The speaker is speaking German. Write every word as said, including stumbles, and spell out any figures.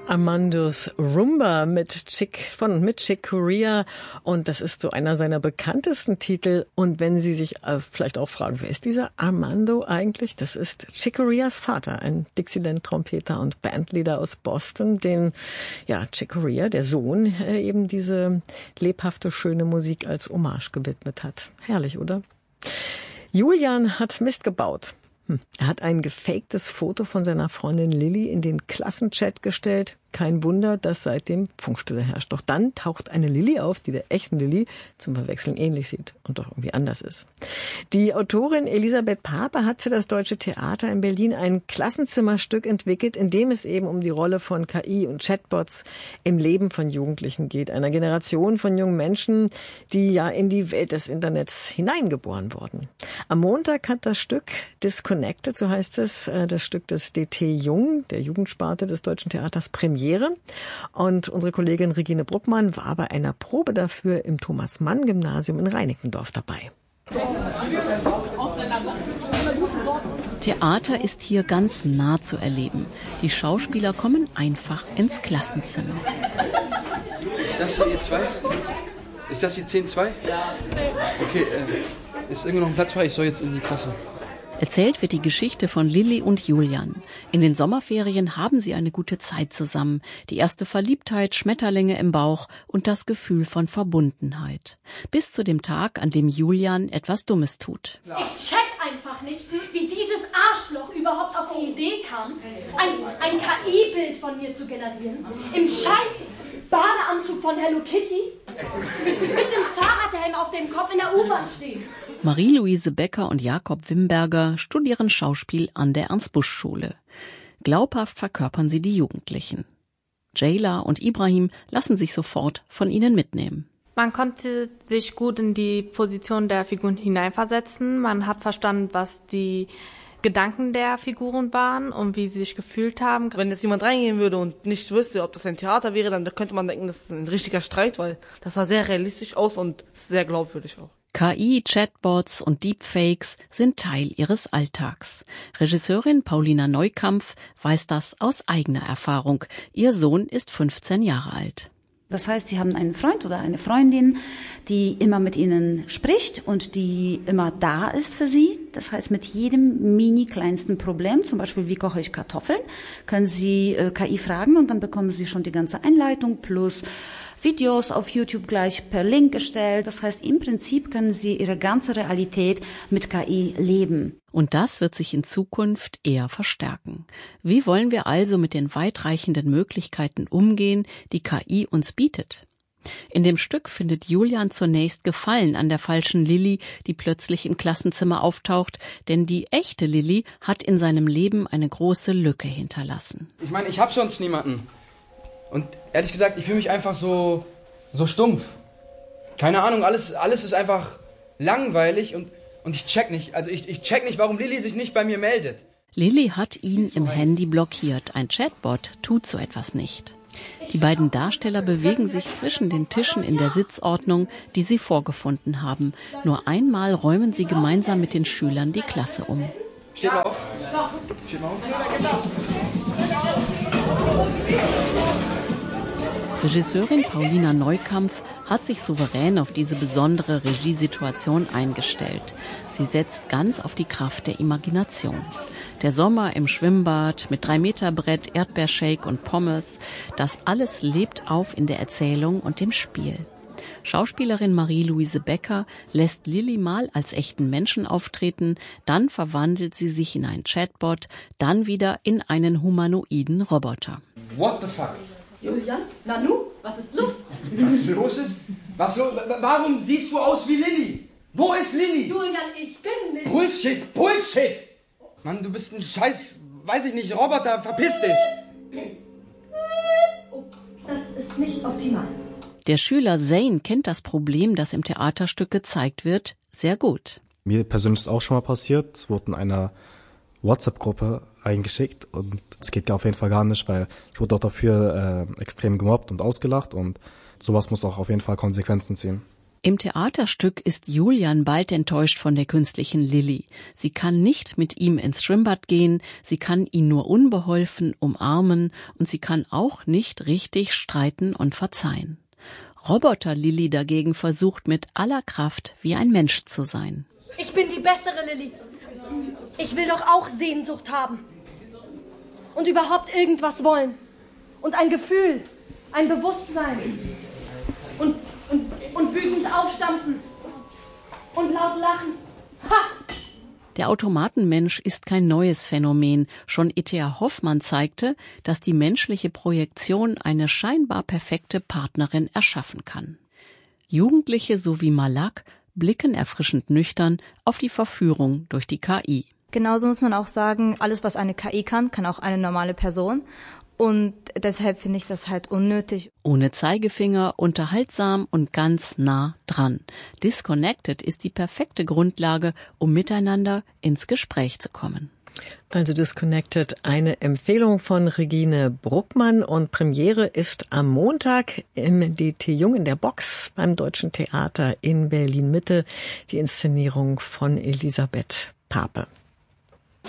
Armando's Rumba mit Chick von mit Chick Corea, und das ist so einer seiner bekanntesten Titel. Und wenn Sie sich äh, vielleicht auch fragen, wer ist dieser Armando eigentlich? Das ist Chick Coreas Vater, ein Dixieland-Trompeter und Bandleader aus Boston, den ja Chick Corea, der Sohn, äh, eben diese lebhafte, schöne Musik als Hommage gewidmet hat. Herrlich, oder? Julian hat Mist gebaut. Hm. Er hat ein gefaktes Foto von seiner Freundin Lilly in den Klassenchat gestellt. Kein Wunder, dass seitdem Funkstille herrscht. Doch dann taucht eine Lilly auf, die der echten Lilly zum Verwechseln ähnlich sieht und doch irgendwie anders ist. Die Autorin Elisabeth Pape hat für das Deutsche Theater in Berlin ein Klassenzimmerstück entwickelt, in dem es eben um die Rolle von K I und Chatbots im Leben von Jugendlichen geht. Einer Generation von jungen Menschen, die ja in die Welt des Internets hineingeboren wurden. Am Montag hat das Stück Disconnected, so heißt es, das Stück des D T Jung, der Jugendsparte des Deutschen Theaters, Premiere. Und unsere Kollegin Regine Bruckmann war bei einer Probe dafür im Thomas-Mann-Gymnasium in Reinickendorf dabei. Theater ist hier ganz nah zu erleben. Die Schauspieler kommen einfach ins Klassenzimmer. Ist das hier E zwei? Ist das hier zehn zwei? Ja. Okay, äh, ist irgendwo noch ein Platz frei? Ich soll jetzt in die Klasse. Erzählt wird die Geschichte von Lilly und Julian. In den Sommerferien haben sie eine gute Zeit zusammen. Die erste Verliebtheit, Schmetterlinge im Bauch und das Gefühl von Verbundenheit. Bis zu dem Tag, an dem Julian etwas Dummes tut. Ich check einfach nicht, wie dieses Arschloch überhaupt auf die Idee kam, ein, ein K I-Bild von mir zu generieren. Im scheiß Badeanzug von Hello Kitty. Mit dem Fahrradhelm auf dem Kopf in der U-Bahn stehen. Marie-Louise Becker und Jakob Wimberger studieren Schauspiel an der Ernst-Busch-Schule. Glaubhaft verkörpern sie die Jugendlichen. Jayla und Ibrahim lassen sich sofort von ihnen mitnehmen. Man konnte sich gut in die Position der Figuren hineinversetzen. Man hat verstanden, was die Gedanken der Figuren waren und wie sie sich gefühlt haben. Wenn jetzt jemand reingehen würde und nicht wüsste, ob das ein Theater wäre, dann könnte man denken, das ist ein richtiger Streit, weil das sah sehr realistisch aus und sehr glaubwürdig auch. K I, Chatbots und Deepfakes sind Teil ihres Alltags. Regisseurin Paulina Neukampf weiß das aus eigener Erfahrung. Ihr Sohn ist fünfzehn Jahre alt. Das heißt, sie haben einen Freund oder eine Freundin, die immer mit ihnen spricht und die immer da ist für sie. Das heißt, mit jedem mini kleinsten Problem, zum Beispiel wie koche ich Kartoffeln, können sie äh, K I fragen und dann bekommen sie schon die ganze Einleitung plus Videos auf YouTube gleich per Link gestellt. Das heißt, im Prinzip können sie ihre ganze Realität mit K I leben. Und das wird sich in Zukunft eher verstärken. Wie wollen wir also mit den weitreichenden Möglichkeiten umgehen, die K I uns bietet? In dem Stück findet Julian zunächst Gefallen an der falschen Lilly, die plötzlich im Klassenzimmer auftaucht, denn die echte Lilly hat in seinem Leben eine große Lücke hinterlassen. Ich meine, ich habe sonst niemanden. Und ehrlich gesagt, ich fühle mich einfach so, so stumpf. Keine Ahnung, alles, alles ist einfach langweilig und, und ich check nicht, also ich, ich check nicht, warum Lilly sich nicht bei mir meldet. Lilly hat ihn im Handy blockiert. Ein Chatbot tut so etwas nicht. Die beiden Darsteller bewegen sich zwischen den Tischen in der Sitzordnung, die sie vorgefunden haben. Nur einmal räumen sie gemeinsam mit den Schülern die Klasse um. Steht mal auf. Steht mal auf. Regisseurin Paulina Neukampf hat sich souverän auf diese besondere Regiesituation eingestellt. Sie setzt ganz auf die Kraft der Imagination. Der Sommer im Schwimmbad mit drei Meter Brett, Erdbeershake und Pommes, das alles lebt auf in der Erzählung und dem Spiel. Schauspielerin Marie-Louise Becker lässt Lilly mal als echten Menschen auftreten, dann verwandelt sie sich in einen Chatbot, dann wieder in einen humanoiden Roboter. What the fuck? Julian? Nanu? Was ist los? Was los ist? Was los? Warum siehst du aus wie Lilly? Wo ist Lilly? Julian, ich bin Lilly. Bullshit, Bullshit! Mann, du bist ein scheiß, weiß ich nicht, Roboter, verpiss dich! Oh, das ist nicht optimal. Der Schüler Zane kennt das Problem, das im Theaterstück gezeigt wird, sehr gut. Mir persönlich ist auch schon mal passiert. Es wurde in einer WhatsApp-Gruppe eingeschickt und es geht auf jeden Fall gar nicht, weil ich wurde auch dafür äh, extrem gemobbt und ausgelacht und sowas muss auch auf jeden Fall Konsequenzen ziehen. Im Theaterstück ist Julian bald enttäuscht von der künstlichen Lilly. Sie kann nicht mit ihm ins Schwimmbad gehen, sie kann ihn nur unbeholfen umarmen und sie kann auch nicht richtig streiten und verzeihen. Roboter-Lilly dagegen versucht mit aller Kraft, wie ein Mensch zu sein. Ich bin die bessere Lilly. Ich will doch auch Sehnsucht haben. Und überhaupt irgendwas wollen. Und ein Gefühl, ein Bewusstsein. Und, und, und wütend aufstampfen. Und laut lachen. Ha! Der Automatenmensch ist kein neues Phänomen. Schon E T A Hoffmann zeigte, dass die menschliche Projektion eine scheinbar perfekte Partnerin erschaffen kann. Jugendliche sowie Malak blicken erfrischend nüchtern auf die Verführung durch die K I. Genauso muss man auch sagen, alles, was eine K I kann, kann auch eine normale Person. Und deshalb finde ich das halt unnötig. Ohne Zeigefinger, unterhaltsam und ganz nah dran. Disconnected ist die perfekte Grundlage, um miteinander ins Gespräch zu kommen. Also Disconnected, eine Empfehlung von Regine Bruckmann und Premiere ist am Montag im D T Jung in der Box beim Deutschen Theater in Berlin-Mitte. Die Inszenierung von Elisabeth Pape.